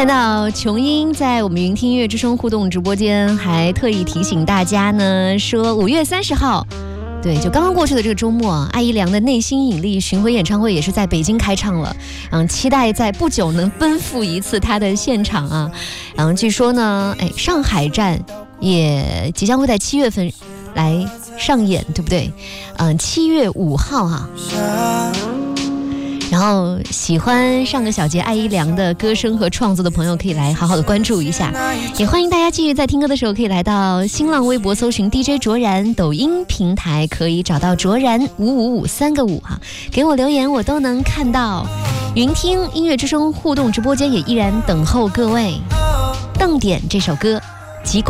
看到琼英在我们云听音乐之声互动直播间，还特意提醒大家呢，说5月30号，对，就刚刚过去的这个周末，艾怡良的内心引力巡回演唱会也是在北京开唱了，期待在不久能奔赴一次他的现场啊。据说呢，上海站也即将会在7月份来上演，对不对？7月5号哈。然后喜欢上个小节艾怡良的歌声和创作的朋友，可以来好好的关注一下。也欢迎大家继续在听歌的时候，可以来到新浪微博搜寻 DJ 卓然，抖音平台可以找到卓然555个5哈，给我留言我都能看到。云听音乐之声互动直播间也依然等候各位。瞪点这首歌